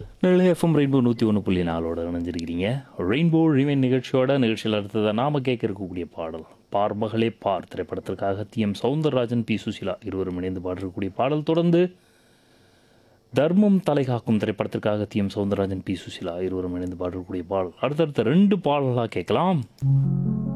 நெல்லை FM rainbow 101.4 இணைஞ்சிருக்கிறீங்க. Rainbow remain நிகழ்ச்சியில் அடுத்ததாக நாம் கேட்க இருக்கக்கூடிய பாடல் பார்மகளே பார் திரைப்படத்திற்காக டி.எம். சௌந்தரராஜன், பி. சுசிலா இருவரும் இணைந்து பாடக்கூடிய பாடல். தொடர்ந்து தர்மம் தலைகாக்கும் திரைப்படத்திற்காக டி.எம். சௌந்தரராஜன், பி. சுசிலா இருவரும் இணைந்து பாடக்கூடிய பாடல். அடுத்தடுத்த 2 பாடல்களாக கேட்கலாம்.